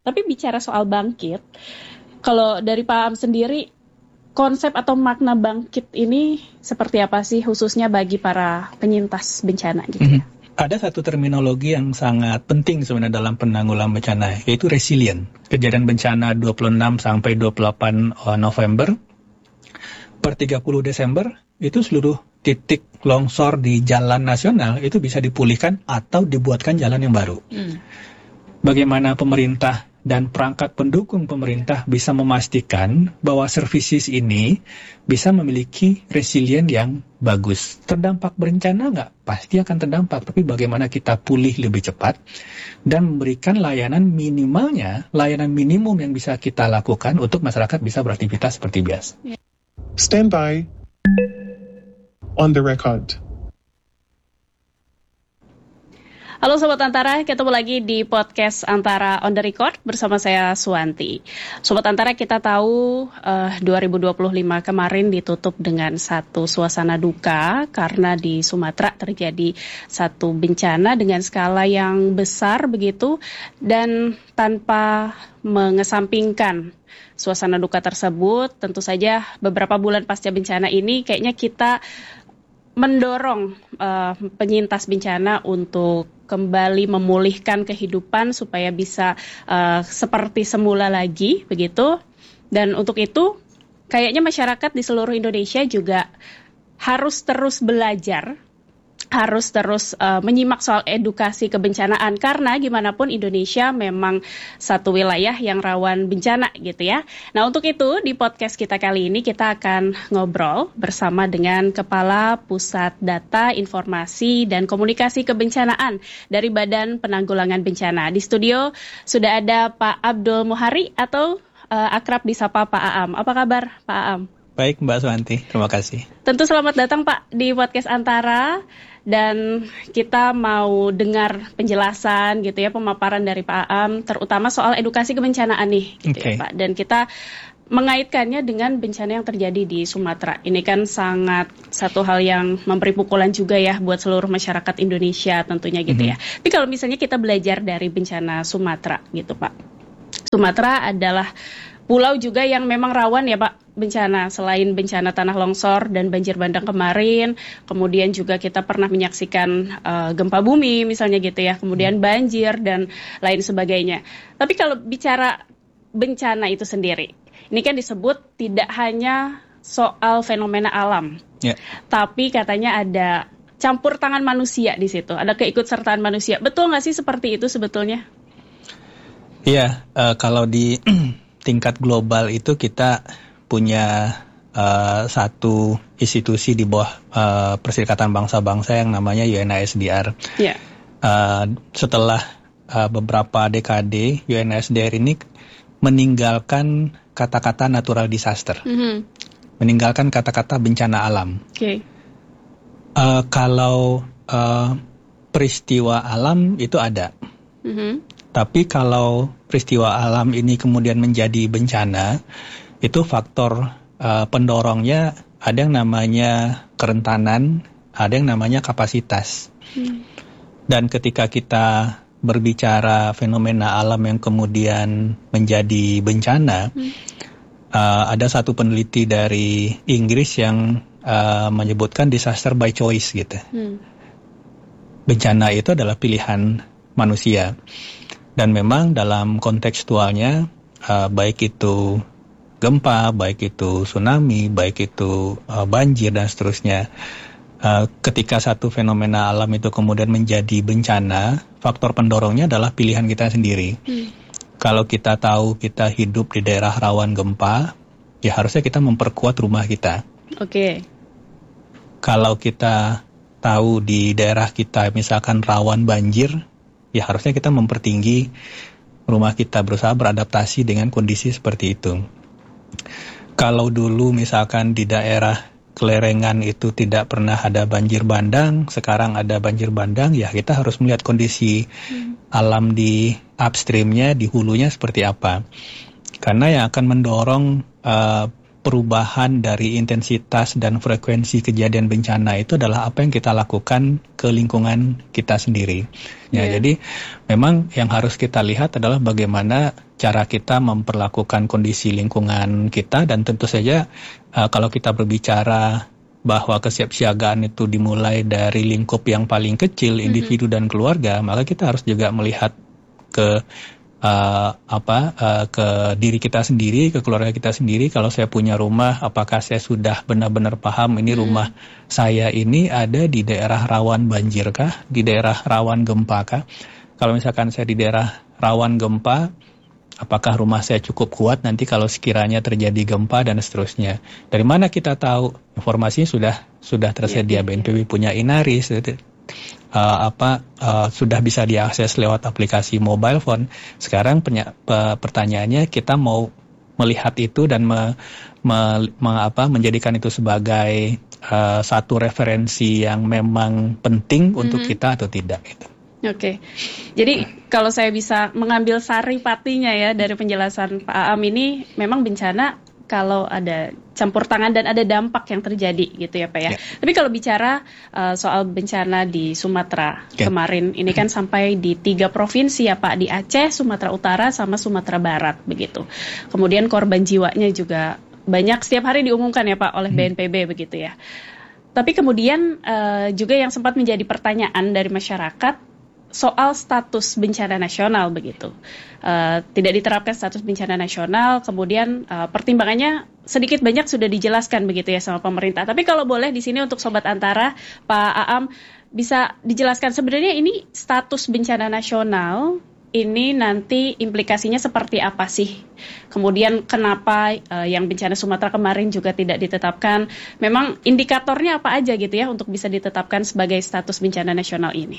Tapi bicara soal bangkit, kalau dari Pak Am sendiri, konsep atau makna bangkit ini seperti apa sih khususnya bagi para penyintas bencana gitu ya? Ada satu terminologi yang sangat penting sebenarnya dalam penanggulangan bencana, yaitu resilient. Kejadian bencana 26 sampai 28 November, per 30 Desember, itu seluruh titik longsor di jalan nasional itu bisa dipulihkan atau dibuatkan jalan yang baru. Bagaimana pemerintah dan perangkat pendukung pemerintah bisa memastikan bahwa services ini bisa memiliki resilient yang bagus. Terdampak bencana nggak? Pasti akan terdampak, tapi bagaimana kita pulih lebih cepat dan memberikan layanan minimalnya, layanan minimum yang bisa kita lakukan untuk masyarakat bisa beraktivitas seperti biasa. Stand by. On the record. Halo Sobat Antara, ketemu lagi di podcast Antara on the record bersama saya Suwanti. Sobat Antara, kita tahu 2025 kemarin ditutup dengan satu suasana duka karena di Sumatera terjadi satu bencana dengan skala yang besar begitu, dan tanpa mengesampingkan suasana duka tersebut, tentu saja beberapa bulan pasca bencana ini kayaknya kita mendorong penyintas bencana untuk kembali memulihkan kehidupan supaya bisa seperti semula lagi begitu. Dan untuk itu kayaknya masyarakat di seluruh Indonesia juga harus terus belajar, harus terus menyimak soal edukasi kebencanaan, karena gimana pun Indonesia memang satu wilayah yang rawan bencana gitu ya. Nah, untuk itu di podcast kita kali ini kita akan ngobrol bersama dengan Kepala Pusat Data Informasi dan Komunikasi Kebencanaan dari Badan Penanggulangan Bencana. Di studio sudah ada Pak Abdul Muhari atau akrab disapa Pak Aam. Apa kabar Pak Aam? Baik Mbak Suwanti, terima kasih. Tentu selamat datang Pak di podcast Antara, dan kita mau dengar penjelasan gitu ya, pemaparan dari Pak Aam, terutama soal edukasi kebencanaan nih gitu ya Pak. Dan kita mengaitkannya dengan bencana yang terjadi di Sumatera. Ini kan sangat satu hal yang memberi pukulan juga ya buat seluruh masyarakat Indonesia tentunya gitu ya. Tapi kalau misalnya kita belajar dari bencana Sumatera gitu Pak. Sumatera adalah pulau juga yang memang rawan ya Pak bencana, selain bencana tanah longsor dan banjir bandang kemarin, kemudian juga kita pernah menyaksikan gempa bumi misalnya gitu ya, kemudian banjir dan lain sebagainya. Tapi kalau bicara bencana itu sendiri, ini kan disebut tidak hanya soal fenomena alam, tapi katanya ada campur tangan manusia di situ, ada keikutsertaan manusia. Betul nggak sih seperti itu sebetulnya? Iya, kalau di tingkat global itu kita punya satu institusi di bawah Perserikatan Bangsa-Bangsa yang namanya UNHCR. Setelah beberapa dekade, UNHCR ini meninggalkan kata-kata natural disaster, meninggalkan kata-kata bencana alam. Kalau peristiwa alam itu ada. Tapi kalau peristiwa alam ini kemudian menjadi bencana, itu faktor pendorongnya ada yang namanya kerentanan, ada yang namanya kapasitas. Dan ketika kita berbicara fenomena alam yang kemudian menjadi bencana, ada satu peneliti dari Inggris yang menyebutkan disaster by choice gitu. Bencana itu adalah pilihan manusia. Dan memang dalam kontekstualnya, baik itu gempa, baik itu tsunami, baik itu banjir dan seterusnya, ketika satu fenomena alam itu kemudian menjadi bencana, faktor pendorongnya adalah pilihan kita sendiri. Kalau kita tahu kita hidup di daerah rawan gempa, ya harusnya kita memperkuat rumah kita. Kalau kita tahu di daerah kita misalkan rawan banjir, ya harusnya kita mempertinggi rumah kita, berusaha beradaptasi dengan kondisi seperti itu. Kalau dulu misalkan di daerah Kelerengan itu tidak pernah ada banjir bandang, sekarang ada banjir bandang, ya kita harus melihat kondisi alam di upstreamnya, di hulunya seperti apa. Karena yang akan mendorong perubahan dari intensitas dan frekuensi kejadian bencana itu adalah apa yang kita lakukan ke lingkungan kita sendiri. Ya, jadi memang yang harus kita lihat adalah bagaimana cara kita memperlakukan kondisi lingkungan kita, dan tentu saja kalau kita berbicara bahwa kesiapsiagaan itu dimulai dari lingkup yang paling kecil, individu dan keluarga, maka kita harus juga melihat ke ke diri kita sendiri, ke keluarga kita sendiri. Kalau saya punya rumah, apakah saya sudah benar-benar paham ini rumah saya ini ada di daerah rawan banjir kah, di daerah rawan gempa kah? Kalau misalkan saya di daerah rawan gempa, apakah rumah saya cukup kuat nanti kalau sekiranya terjadi gempa dan seterusnya? Dari mana kita tahu? Informasinya sudah tersedia. BNPB punya Inaris, sudah bisa diakses lewat aplikasi mobile phone. Sekarang pertanyaannya, kita mau melihat itu dan menjadikan itu sebagai satu referensi yang memang penting untuk kita atau tidak gitu. Oke. Jadi kalau saya bisa mengambil sari patinya ya dari penjelasan Pak Aam ini, memang bencana kalau ada campur tangan dan ada dampak yang terjadi gitu ya Pak ya. Tapi kalau bicara soal bencana di Sumatera kemarin, ini kan sampai di 3 provinsi ya Pak, di Aceh, Sumatera Utara, sama Sumatera Barat begitu. Kemudian korban jiwanya juga banyak, setiap hari diumumkan ya Pak oleh BNPB begitu ya. Tapi kemudian juga yang sempat menjadi pertanyaan dari masyarakat soal status bencana nasional begitu. Tidak diterapkan status bencana nasional, kemudian pertimbangannya sedikit banyak sudah dijelaskan begitu ya sama pemerintah. Tapi kalau boleh di sini untuk Sobat Antara, Pak Aam bisa dijelaskan sebenarnya ini status bencana nasional ini nanti implikasinya seperti apa sih? Kemudian kenapa yang bencana Sumatera kemarin juga tidak ditetapkan? Memang indikatornya apa aja gitu ya untuk bisa ditetapkan sebagai status bencana nasional ini?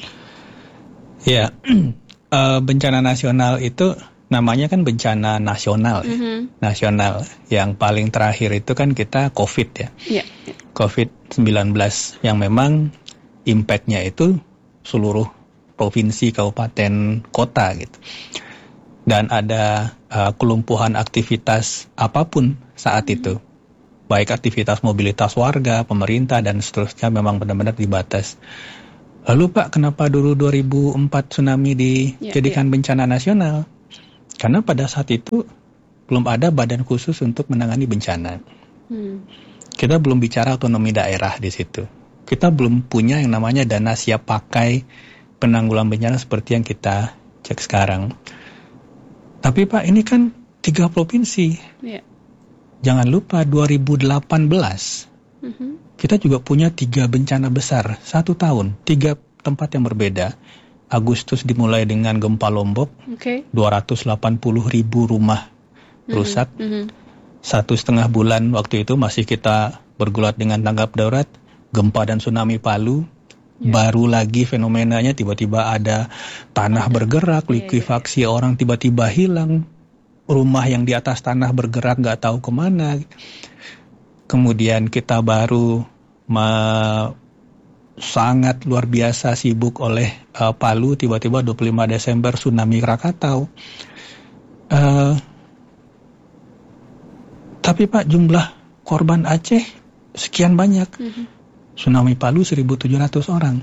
Ya, bencana nasional itu namanya kan bencana nasional, nasional. Yang paling terakhir itu kan kita COVID ya, COVID-19 yang memang impact-nya itu seluruh provinsi, kabupaten, kota gitu. Dan ada kelumpuhan aktivitas apapun saat itu, baik aktivitas mobilitas warga, pemerintah dan seterusnya memang benar-benar dibatas. Lalu Pak, kenapa dulu 2004 tsunami dijadikan bencana nasional? Karena pada saat itu belum ada badan khusus untuk menangani bencana. Kita belum bicara otonomi daerah di situ. Kita belum punya yang namanya dana siap pakai penanggulangan bencana seperti yang kita cek sekarang. Tapi Pak, ini kan 3 provinsi. Jangan lupa 2018. Kita juga punya 3 bencana besar, 1 tahun, 3 tempat yang berbeda. Agustus dimulai dengan gempa Lombok, 280.000 rumah rusak. 1,5 bulan waktu itu masih kita bergulat dengan tanggap darurat. Gempa dan tsunami Palu, baru lagi fenomenanya tiba-tiba ada tanah bergerak, likuifaksi orang tiba-tiba hilang, rumah yang di atas tanah bergerak nggak tahu kemana. Kemudian kita baru sangat luar biasa sibuk oleh Palu, tiba-tiba 25 Desember tsunami Krakatau. Tapi Pak, jumlah korban Aceh sekian banyak. Tsunami Palu 1.700 orang.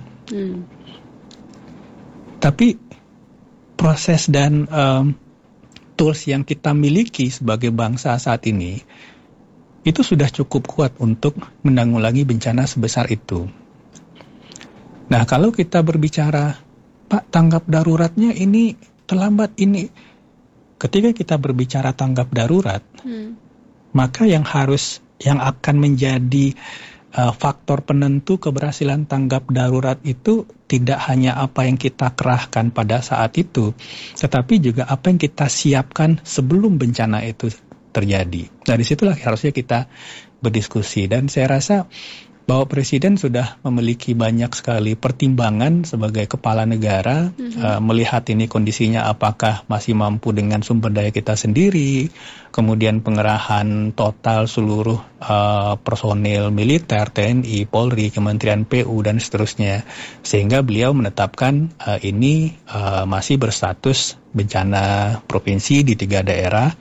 Tapi proses dan tools yang kita miliki sebagai bangsa saat ini itu sudah cukup kuat untuk menanggulangi bencana sebesar itu. Nah, kalau kita berbicara, Pak, tanggap daruratnya ini terlambat ini. Ketika kita berbicara tanggap darurat, maka yang akan menjadi faktor penentu keberhasilan tanggap darurat itu tidak hanya apa yang kita kerahkan pada saat itu, tetapi juga apa yang kita siapkan sebelum bencana itu terjadi. Nah, disitulah harusnya kita berdiskusi. Dan saya rasa bahwa Presiden sudah memiliki banyak sekali pertimbangan sebagai kepala negara, melihat ini kondisinya apakah masih mampu dengan sumber daya kita sendiri, kemudian pengerahan total seluruh personil militer, TNI, Polri, Kementerian PU, dan seterusnya. Sehingga beliau menetapkan ini masih berstatus bencana provinsi di 3 daerah.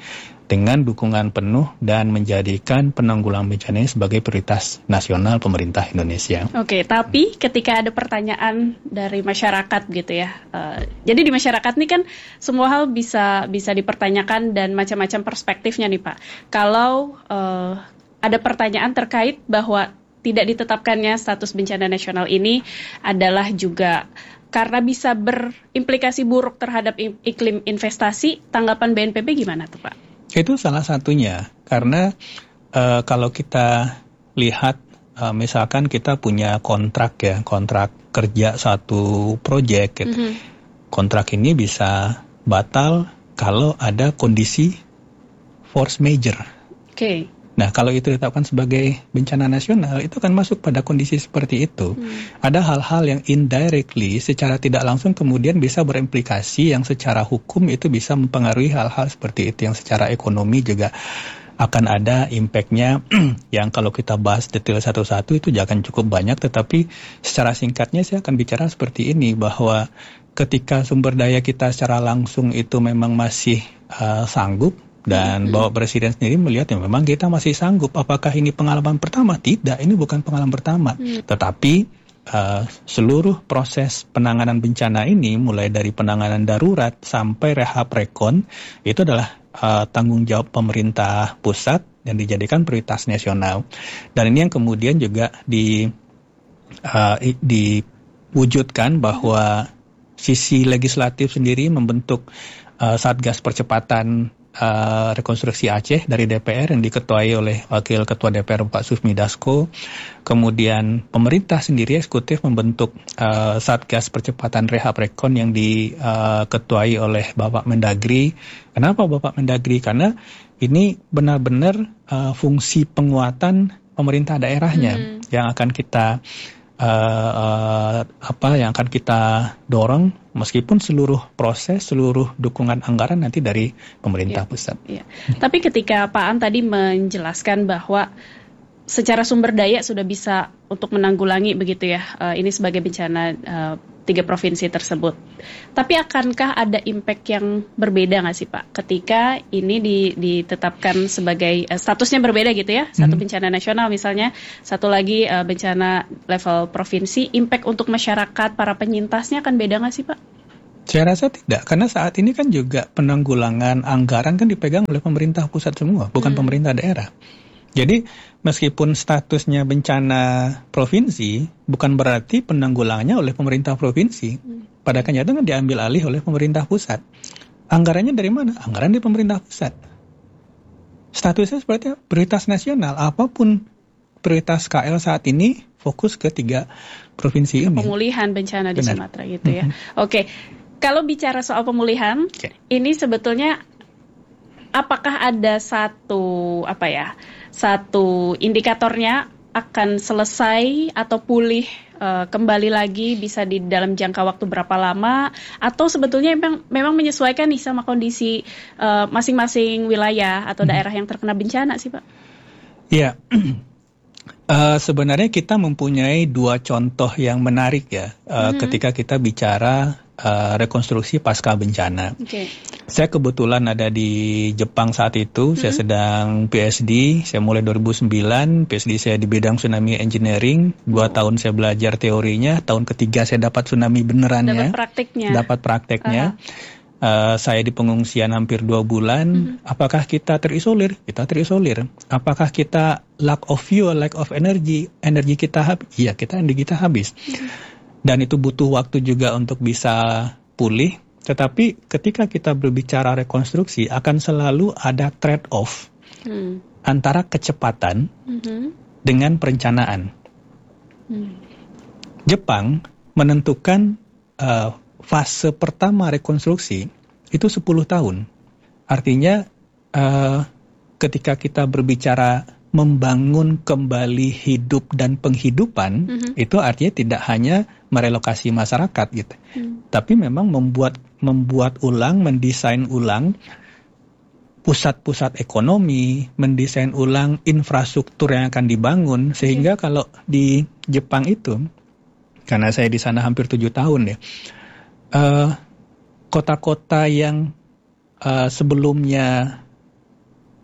dengan dukungan penuh dan menjadikan penanggulangan bencana ini sebagai prioritas nasional pemerintah Indonesia. Oke, tapi ketika ada pertanyaan dari masyarakat gitu ya, jadi di masyarakat ini kan semua hal bisa dipertanyakan dan macam-macam perspektifnya nih Pak. Kalau ada pertanyaan terkait bahwa tidak ditetapkannya status bencana nasional ini adalah juga karena bisa berimplikasi buruk terhadap iklim investasi, tanggapan BNPB gimana tuh Pak? Itu salah satunya, karena kalau kita lihat misalkan kita punya kontrak kerja satu proyek gitu. Kontrak ini bisa batal kalau ada kondisi force major. Oke. Nah, kalau itu ditetapkan sebagai bencana nasional, itu kan masuk pada kondisi seperti itu. Ada hal-hal yang indirectly, secara tidak langsung kemudian bisa berimplikasi yang secara hukum itu bisa mempengaruhi hal-hal seperti itu, yang secara ekonomi juga akan ada impact-nya yang kalau kita bahas detail satu-satu itu jangan cukup banyak, tetapi secara singkatnya saya akan bicara seperti ini, bahwa ketika sumber daya kita secara langsung itu memang masih sanggup, dan Bapak Presiden sendiri melihat memang kita masih sanggup. Apakah ini pengalaman pertama? Tidak, ini bukan pengalaman pertama. Tetapi seluruh proses penanganan bencana ini, mulai dari penanganan darurat sampai rehab rekon, itu adalah tanggung jawab pemerintah pusat yang dijadikan prioritas nasional. Dan ini yang kemudian juga diwujudkan bahwa sisi legislatif sendiri membentuk Satgas Percepatan Rekonstruksi Aceh dari DPR yang diketuai oleh Wakil Ketua DPR Pak Sufmi Dasko. Kemudian pemerintah sendiri eksekutif membentuk Satgas Percepatan Rehab Rekon yang diketuai oleh Bapak Mendagri. Kenapa Bapak Mendagri? Karena ini benar-benar fungsi penguatan pemerintah daerahnya yang akan kita yang akan kita dorong, meskipun seluruh proses, seluruh dukungan anggaran nanti dari pemerintah pusat. Iya. Tapi ketika Pak An tadi menjelaskan bahwa secara sumber daya sudah bisa untuk menanggulangi begitu ya, ini sebagai bencana 3 provinsi tersebut. Tapi akankah ada impact yang berbeda nggak sih Pak ketika ini ditetapkan sebagai statusnya berbeda gitu ya, satu bencana nasional misalnya, satu lagi bencana level provinsi, impact untuk masyarakat, para penyintasnya akan beda nggak sih Pak? Saya rasa tidak, karena saat ini kan juga penanggulangan anggaran kan dipegang oleh pemerintah pusat semua, bukan pemerintah daerah. Jadi meskipun statusnya bencana provinsi, bukan berarti penanggulangannya oleh pemerintah provinsi. Pada kenyataannya diambil alih oleh pemerintah pusat. Anggarannya dari mana? Anggaran dari pemerintah pusat. Statusnya seperti prioritas nasional. Apapun prioritas KL saat ini, fokus ke 3 provinsi ini. Pemulihan bencana di Sumatera gitu ya. Oke, kalau bicara soal pemulihan, ini sebetulnya apakah ada satu indikatornya akan selesai atau pulih kembali lagi bisa di dalam jangka waktu berapa lama, atau sebetulnya memang menyesuaikan nih sama kondisi masing-masing wilayah atau daerah yang terkena bencana sih Pak? Iya, sebenarnya kita mempunyai 2 contoh yang menarik ya ketika kita bicara rekonstruksi pasca bencana. Saya kebetulan ada di Jepang saat itu, saya sedang PhD, saya mulai 2009, PhD saya di bidang tsunami engineering, 2 tahun saya belajar teorinya, tahun ketiga saya dapat tsunami benerannya. Dapat prakteknya. Saya di pengungsian hampir 2 bulan. Apakah kita terisolir? Kita terisolir. Apakah kita lack of fuel, lack of energy kita habis? Iya, energi kita habis. Dan itu butuh waktu juga untuk bisa pulih. Tetapi ketika kita berbicara rekonstruksi, akan selalu ada trade-off antara kecepatan dengan perencanaan. Jepang menentukan fase pertama rekonstruksi itu 10 tahun. Artinya ketika kita berbicara membangun kembali hidup dan penghidupan, itu artinya tidak hanya merelokasi masyarakat gitu. Tapi memang membuat ulang, mendesain ulang pusat-pusat ekonomi, mendesain ulang infrastruktur yang akan dibangun, sehingga kalau di Jepang itu, karena saya di sana hampir 7 tahun ya, kota-kota yang sebelumnya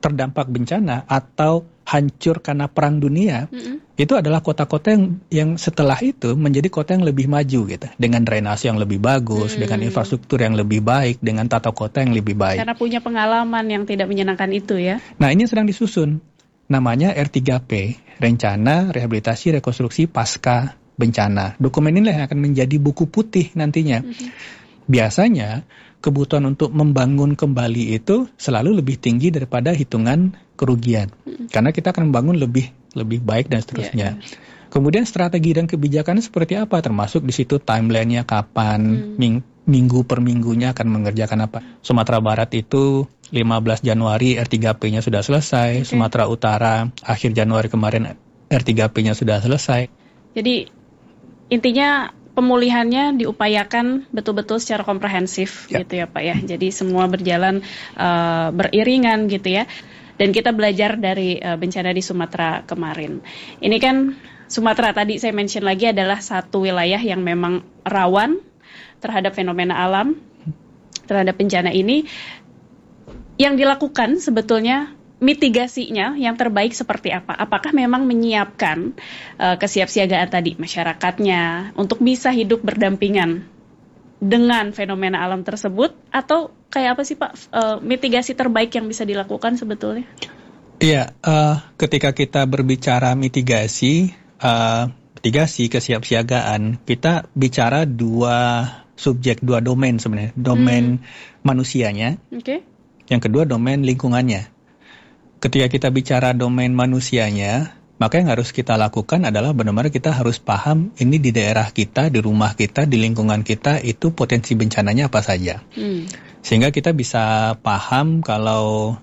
terdampak bencana atau hancur karena perang dunia, itu adalah kota-kota yang setelah itu menjadi kota yang lebih maju gitu, dengan drainase yang lebih bagus, dengan infrastruktur yang lebih baik, dengan tata kota yang lebih baik. Karena punya pengalaman yang tidak menyenangkan itu ya. Nah, ini sedang disusun. Namanya R3P, Rencana Rehabilitasi Rekonstruksi Pasca Bencana. Dokumen inilah yang akan menjadi buku putih nantinya. Biasanya kebutuhan untuk membangun kembali itu selalu lebih tinggi daripada hitungan kerugian. Karena kita akan membangun lebih baik dan seterusnya. Kemudian strategi dan kebijakannya seperti apa? Termasuk di situ timeline-nya kapan, minggu per minggunya akan mengerjakan apa. Sumatera Barat itu 15 Januari R3P-nya sudah selesai. Sumatera Utara akhir Januari kemarin R3P-nya sudah selesai. Jadi intinya pemulihannya diupayakan betul-betul secara komprehensif gitu ya Pak ya. Jadi semua berjalan beriringan gitu ya. Dan kita belajar dari bencana di Sumatera kemarin. Ini kan Sumatera tadi saya mention lagi adalah satu wilayah yang memang rawan terhadap fenomena alam, terhadap bencana ini. Yang dilakukan sebetulnya mitigasinya yang terbaik seperti apa? Apakah memang menyiapkan kesiapsiagaan tadi masyarakatnya untuk bisa hidup berdampingan dengan fenomena alam tersebut, atau kayak apa sih Pak mitigasi terbaik yang bisa dilakukan sebetulnya? Iya, ketika kita berbicara mitigasi kesiapsiagaan, kita bicara dua domain sebenarnya, domain manusianya, yang kedua domain lingkungannya. Ketika kita bicara domain manusianya, maka yang harus kita lakukan adalah benar-benar kita harus paham ini di daerah kita, di rumah kita, di lingkungan kita itu potensi bencananya apa saja. Sehingga kita bisa paham kalau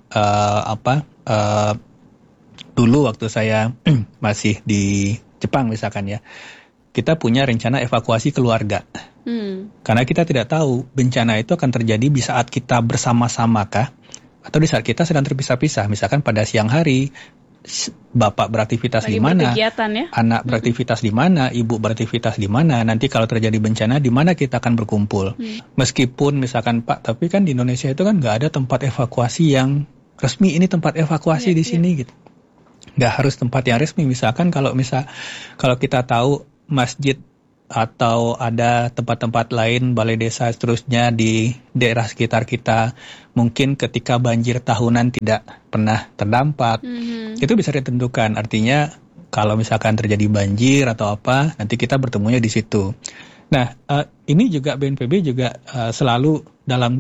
dulu waktu saya masih di Jepang misalkan ya, kita punya rencana evakuasi keluarga. Karena kita tidak tahu bencana itu akan terjadi di saat kita bersama-sama kah, atau di saat kita sedang terpisah-pisah. Misalkan pada siang hari, bapak beraktivitas di mana, ya? Anak beraktivitas di mana, ibu beraktivitas di mana. Nanti kalau terjadi bencana, di mana kita akan berkumpul. Meskipun misalkan Pak, tapi kan di Indonesia itu kan nggak ada tempat evakuasi yang resmi. Ini tempat evakuasi di sini gitu. Nggak harus tempat yang resmi. Misalkan kalau kita tahu masjid atau ada tempat-tempat lain, balai desa seterusnya di daerah sekitar kita, mungkin ketika banjir tahunan tidak pernah terdampak, itu bisa ditentukan. Artinya kalau misalkan terjadi banjir atau apa, nanti kita bertemunya di situ. Nah, ini juga BNPB juga selalu dalam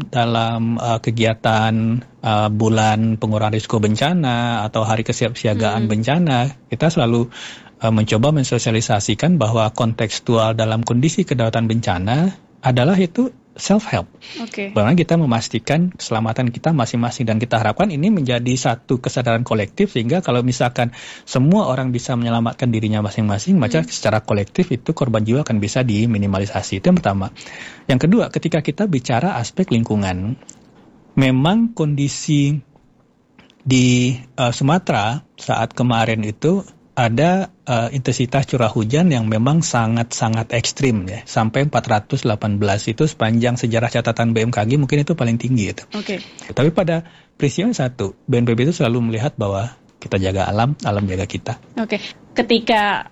kegiatan bulan pengurangan risiko bencana atau hari kesiapsiagaan bencana, kita selalu mencoba mensosialisasikan bahwa kontekstual dalam kondisi kedaulatan bencana adalah itu self-help. Bahwa kita memastikan keselamatan kita masing-masing, dan kita harapkan ini menjadi satu kesadaran kolektif, sehingga kalau misalkan semua orang bisa menyelamatkan dirinya masing-masing, maka secara kolektif itu korban jiwa akan bisa diminimalisasi. Itu yang pertama. Yang kedua, ketika kita bicara aspek lingkungan, memang kondisi di Sumatera saat kemarin itu ada intensitas curah hujan yang memang sangat-sangat ekstrim ya, sampai 418 itu sepanjang sejarah catatan BMKG mungkin itu paling tinggi itu. Tapi pada peristiwa satu, BNPB itu selalu melihat bahwa kita jaga alam, alam jaga kita. Ketika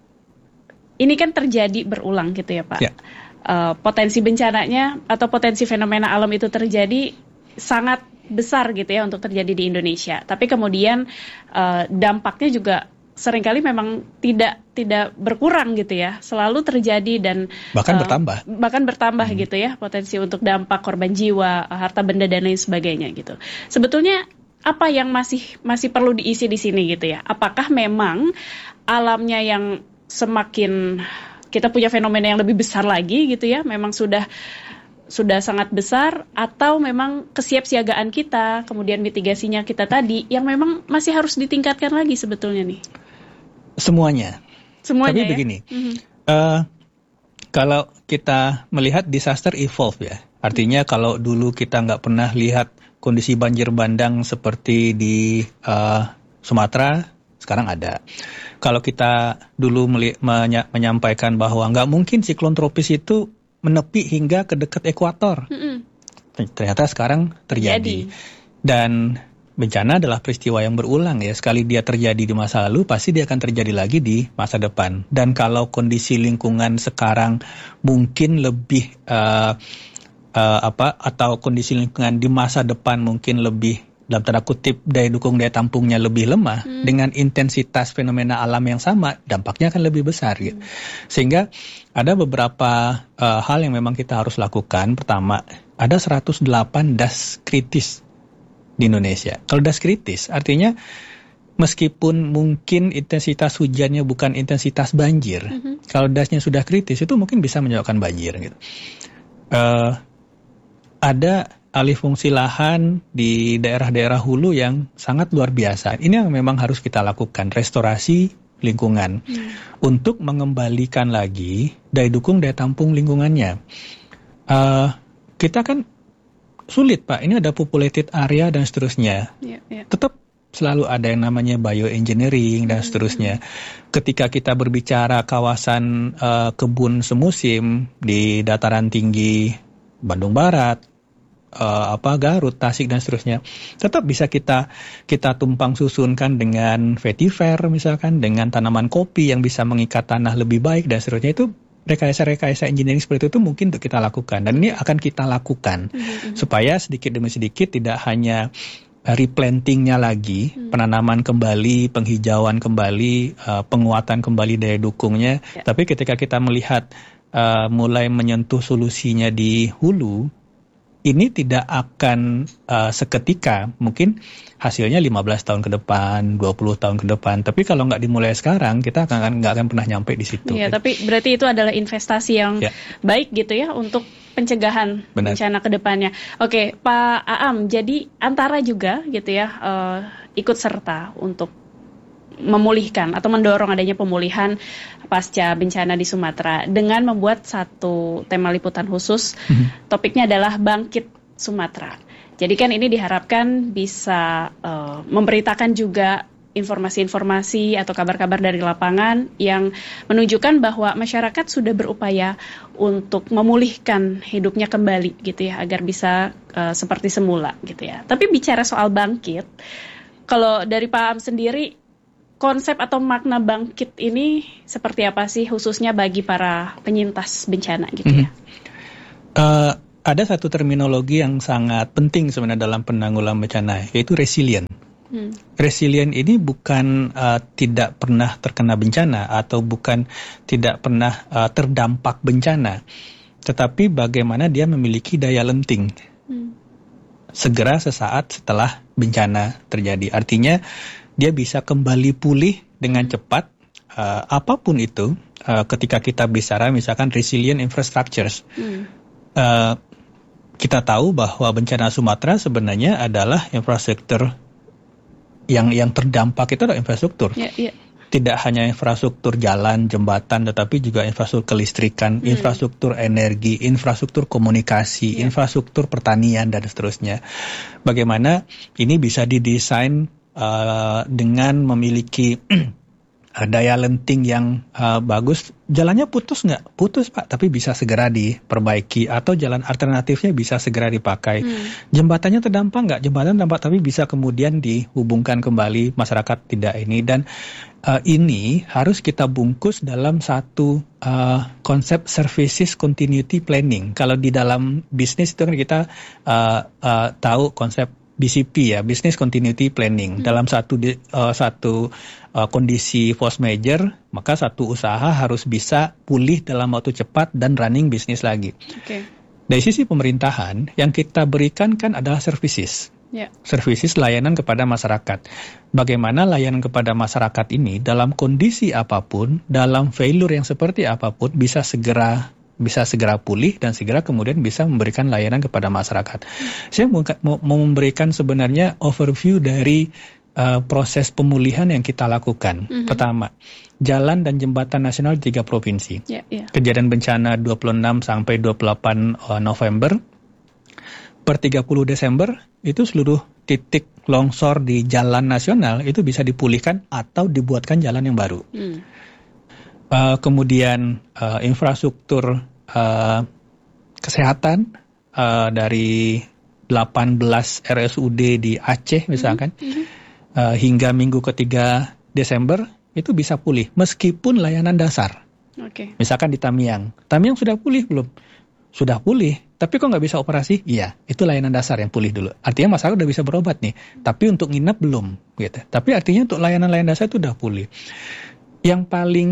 ini kan terjadi berulang gitu ya Pak, potensi bencananya atau potensi fenomena alam itu terjadi sangat besar gitu ya untuk terjadi di Indonesia. Tapi kemudian dampaknya juga seringkali memang tidak berkurang gitu ya, selalu terjadi dan bahkan bertambah gitu ya, potensi untuk dampak korban jiwa, harta benda dan lain sebagainya gitu. Sebetulnya apa yang masih perlu diisi di sini gitu ya? Apakah memang alamnya yang semakin kita punya fenomena yang lebih besar lagi gitu ya, memang sudah sangat besar, atau memang kesiapsiagaan kita, kemudian mitigasinya kita tadi yang memang masih harus ditingkatkan lagi sebetulnya nih? Semuanya Tapi begini, kalau kita melihat disaster evolve ya, artinya kalau dulu kita nggak pernah lihat kondisi banjir bandang seperti di Sumatera, sekarang ada. Kalau kita dulu menyampaikan bahwa nggak mungkin siklon tropis itu menepi hingga ke dekat ekuator, ternyata sekarang terjadi. Dan bencana adalah peristiwa yang berulang ya. Sekali dia terjadi di masa lalu, pasti dia akan terjadi lagi di masa depan. Dan kalau kondisi lingkungan sekarang mungkin lebih atau kondisi lingkungan di masa depan mungkin lebih, dalam tanda kutip, daya dukung daya tampungnya lebih lemah, dengan intensitas fenomena alam yang sama, dampaknya akan lebih besar gitu. Sehingga ada beberapa hal yang memang kita harus lakukan. Pertama, ada 108 das kritis di Indonesia. Kalau das kritis artinya meskipun mungkin intensitas hujannya bukan intensitas banjir, kalau dasnya sudah kritis itu mungkin bisa menyebabkan banjir gitu. Ada alih fungsi lahan di daerah-daerah hulu yang sangat luar biasa. Ini yang memang harus kita lakukan, restorasi lingkungan untuk mengembalikan lagi daya dukung daya tampung lingkungannya. Kita kan sulit Pak, ini ada populated area dan seterusnya. Tetap selalu ada yang namanya bioengineering dan seterusnya. Ketika kita berbicara kawasan kebun semusim di dataran tinggi Bandung Barat, Garut, Tasik dan seterusnya, tetap bisa kita tumpang susunkan dengan vetiver misalkan, dengan tanaman kopi yang bisa mengikat tanah lebih baik dan seterusnya. Itu rekayasa engineering seperti itu mungkin untuk kita lakukan, dan ini akan kita lakukan supaya sedikit demi sedikit tidak hanya replantingnya lagi, penanaman kembali, penghijauan kembali, penguatan kembali daya dukungnya, tapi ketika kita melihat mulai menyentuh solusinya di hulu, ini tidak akan seketika, mungkin hasilnya 15 tahun ke depan, 20 tahun ke depan. Tapi kalau nggak dimulai sekarang, kita nggak akan pernah nyampe di situ. Iya, tapi berarti itu adalah investasi yang baik gitu ya untuk pencegahan bencana ke depannya. Oke, Pak Aam, jadi Antara juga gitu ya ikut serta untuk memulihkan atau mendorong adanya pemulihan pasca bencana di Sumatera dengan membuat satu tema liputan khusus. Topiknya adalah Bangkit Sumatera. Jadi kan ini diharapkan bisa memberitakan juga informasi-informasi atau kabar-kabar dari lapangan yang menunjukkan bahwa masyarakat sudah berupaya untuk memulihkan hidupnya kembali gitu ya, agar bisa seperti semula gitu ya. Tapi bicara soal bangkit, kalau dari Pak Aam sendiri, konsep atau makna bangkit ini seperti apa sih khususnya bagi para penyintas bencana gitu ya? Ada satu terminologi yang sangat penting sebenarnya dalam penanggulangan bencana, yaitu resilient. Resilient ini bukan tidak pernah terkena bencana atau bukan tidak pernah terdampak bencana, tetapi bagaimana dia memiliki daya lenting segera sesaat setelah bencana terjadi. Artinya dia bisa kembali pulih dengan cepat, apapun itu. Ketika kita bicara misalkan resilient infrastructures, kita tahu bahwa bencana Sumatera sebenarnya adalah infrastruktur yang terdampak, itu adalah infrastruktur. Tidak hanya infrastruktur jalan, jembatan, tetapi juga infrastruktur kelistrikan, infrastruktur energi, infrastruktur komunikasi, infrastruktur pertanian, dan seterusnya. Bagaimana ini bisa didesain dengan memiliki daya lenting yang bagus. Jalannya putus nggak? Putus Pak, tapi bisa segera diperbaiki, atau jalan alternatifnya bisa segera dipakai. Jembatannya terdampak nggak? Jembatan terdampak, tapi bisa kemudian dihubungkan kembali, masyarakat tidak ini. Dan ini harus kita bungkus dalam satu konsep services continuity planning. Kalau di dalam bisnis itu kan kita tahu konsep BCP ya, Business Continuity Planning. Dalam satu kondisi force major, maka satu usaha harus bisa pulih dalam waktu cepat dan running bisnis lagi. Dari sisi pemerintahan, yang kita berikan kan adalah services. Services layanan kepada masyarakat. Bagaimana layanan kepada masyarakat ini dalam kondisi apapun, dalam failure yang seperti apapun, bisa segera pulih dan segera kemudian bisa memberikan layanan kepada masyarakat. Saya mau memberikan sebenarnya overview dari proses pemulihan yang kita lakukan. Pertama, jalan dan jembatan nasional di 3 provinsi. Kejadian bencana 26 sampai 28 November. Per 30 Desember itu seluruh titik longsor di jalan nasional itu bisa dipulihkan atau dibuatkan jalan yang baru. Kemudian infrastruktur kesehatan dari 18 RSUD di Aceh misalkan, hingga minggu ketiga Desember itu bisa pulih meskipun layanan dasar. Oke. Misalkan di Tamiang sudah pulih belum? Sudah pulih, tapi kok nggak bisa operasi? Iya, itu layanan dasar yang pulih dulu. Artinya masyarakat udah bisa berobat nih, tapi untuk nginep belum, gitu. Tapi artinya untuk layanan-layanan dasar itu udah pulih. Yang paling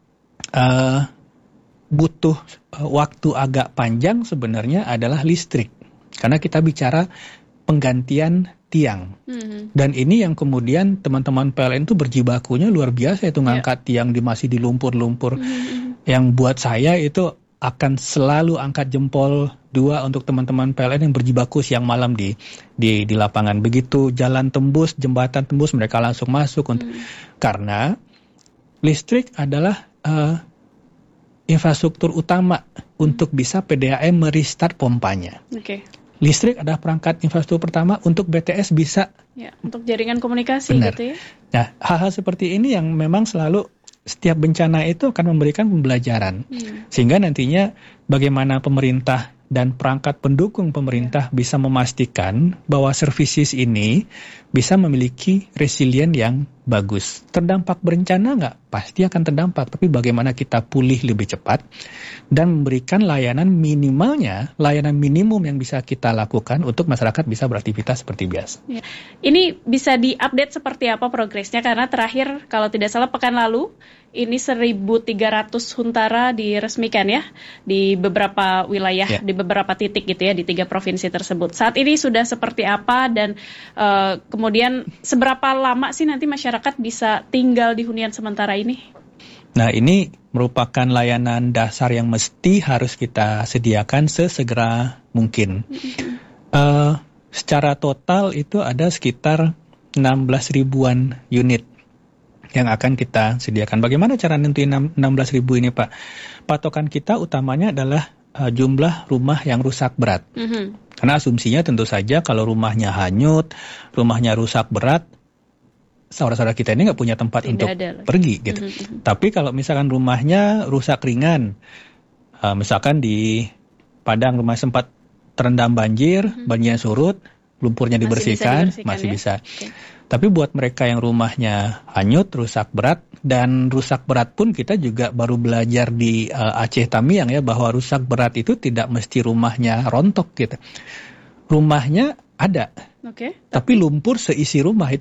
butuh waktu agak panjang sebenarnya adalah listrik, karena kita bicara penggantian tiang. Dan ini yang kemudian teman-teman PLN itu berjibakunya luar biasa, itu ngangkat tiang masih di lumpur-lumpur. Yang buat saya itu akan selalu angkat jempol 2 untuk teman-teman PLN yang berjibaku siang malam di lapangan. Begitu jalan tembus, jembatan tembus, mereka langsung masuk. Karena listrik adalah infrastruktur utama untuk bisa PDAM merestart pompanya. Listrik adalah perangkat infrastruktur pertama untuk BTS bisa. Ya, untuk jaringan komunikasi. Benar. Gitu ya. Nah, hal-hal seperti ini yang memang selalu setiap bencana itu akan memberikan pembelajaran. Sehingga nantinya bagaimana pemerintah dan perangkat pendukung pemerintah bisa memastikan bahwa services ini bisa memiliki resilient yang bagus. Terdampak bencana nggak? Pasti akan terdampak, tapi bagaimana kita pulih lebih cepat dan memberikan layanan minimalnya, layanan minimum yang bisa kita lakukan untuk masyarakat bisa beraktivitas seperti biasa. Ya. Ini bisa diupdate seperti apa progresnya, karena terakhir kalau tidak salah pekan lalu ini 1.300 huntara diresmikan ya di beberapa wilayah, di beberapa titik gitu ya di 3 provinsi tersebut. Saat ini sudah seperti apa dan kemudian seberapa lama sih nanti masyarakat bisa tinggal di hunian sementara ini? Nah, ini merupakan layanan dasar yang mesti harus kita sediakan sesegera mungkin. Secara total itu ada sekitar 16 ribuan unit yang akan kita sediakan. Bagaimana cara nentuin 16 ribu ini, Pak? Patokan kita utamanya adalah jumlah rumah yang rusak berat. Karena asumsinya tentu saja kalau rumahnya hanyut, rumahnya rusak berat, saudara-saudara kita ini nggak punya tempat untuk pergi gitu. Tapi kalau misalkan rumahnya rusak ringan, misalkan di Padang rumah sempat terendam banjir, banjirnya surut, lumpurnya dibersihkan, masih bisa. Tapi buat mereka yang rumahnya hanyut, rusak berat, dan rusak berat pun kita juga baru belajar di Aceh Tamiang ya, bahwa rusak berat itu tidak mesti rumahnya rontok gitu. Rumahnya ada, tapi lumpur seisi rumah itu